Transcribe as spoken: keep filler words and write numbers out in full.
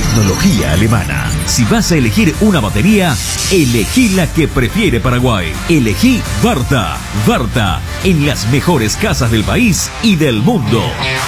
tecnología alemana. Si vas a elegir una batería, elegí la que prefiere Paraguay. Elegí Varta. Varta, en las mejores casas del país y del mundo.